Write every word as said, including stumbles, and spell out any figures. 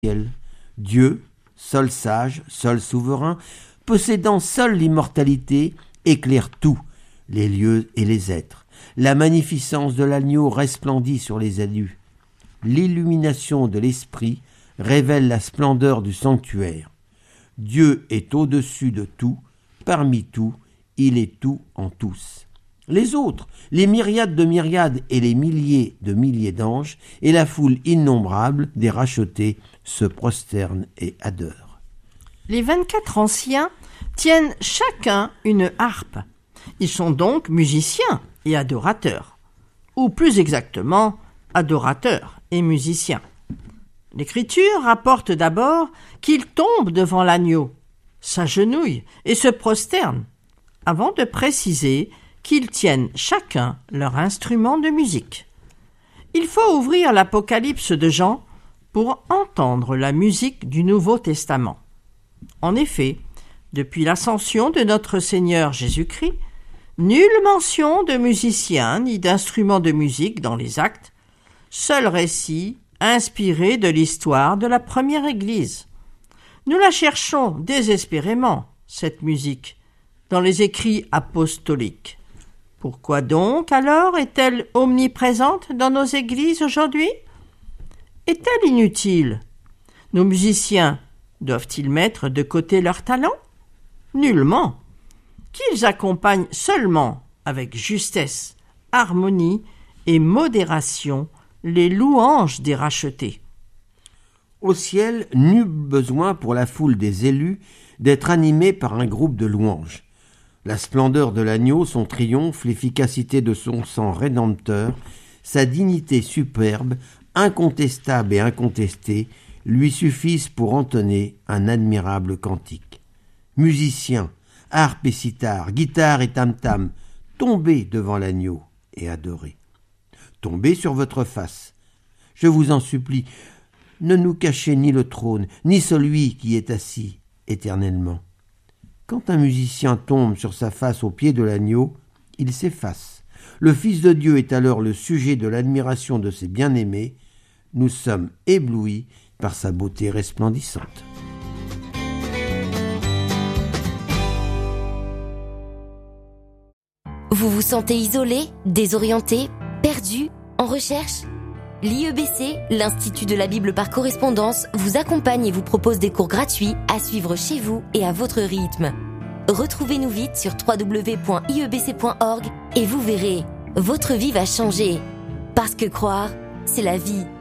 ciel. Dieu, seul sage, seul souverain, possédant seul l'immortalité, éclaire tout, les lieux et les êtres. La magnificence de l'agneau resplendit sur les élus. L'illumination de l'esprit révèle la splendeur du sanctuaire. Dieu est au-dessus de tout, parmi tout, il est tout en tous. Les autres, les myriades de myriades et les milliers de milliers d'anges, et la foule innombrable des rachetés se prosternent et adorent. Les vingt-quatre anciens tiennent chacun une harpe. Ils sont donc musiciens et adorateurs, ou plus exactement, adorateurs et musiciens. L'Écriture rapporte d'abord qu'ils tombent devant l'agneau, s'agenouillent et se prosternent, avant de préciser qu'ils tiennent chacun leur instrument de musique. Il faut ouvrir l'Apocalypse de Jean pour entendre la musique du Nouveau Testament. En effet, depuis l'ascension de notre Seigneur Jésus-Christ, nulle mention de musiciens ni d'instruments de musique dans les actes, seul récit inspiré de l'histoire de la première Église. Nous la cherchons désespérément, cette musique, dans les écrits apostoliques. Pourquoi donc, alors, est-elle omniprésente dans nos églises aujourd'hui? Est-elle inutile? Nos musiciens doivent-ils mettre de côté leur talent? Nullement. Qu'ils accompagnent seulement, avec justesse, harmonie et modération, les louanges des rachetés. Au ciel, nul besoin pour la foule des élus d'être animée par un groupe de louanges. La splendeur de l'agneau, son triomphe, l'efficacité de son sang rédempteur, sa dignité superbe, incontestable et incontestée, lui suffisent pour entonner un admirable cantique. Musiciens, harpe et sitar, guitare et tam-tam, tombez devant l'agneau et adorez. Tombez sur votre face. Je vous en supplie, ne nous cachez ni le trône, ni celui qui est assis éternellement. Quand un musicien tombe sur sa face au pied de l'agneau, il s'efface. Le Fils de Dieu est alors le sujet de l'admiration de ses bien-aimés. Nous sommes éblouis par sa beauté resplendissante. Vous vous sentez isolé, désorienté, perdu, en recherche? L'I E B C, l'Institut de la Bible par correspondance, vous accompagne et vous propose des cours gratuits à suivre chez vous et à votre rythme. Retrouvez-nous vite sur w w w point i e b c point org et vous verrez, votre vie va changer. Parce que croire, c'est la vie.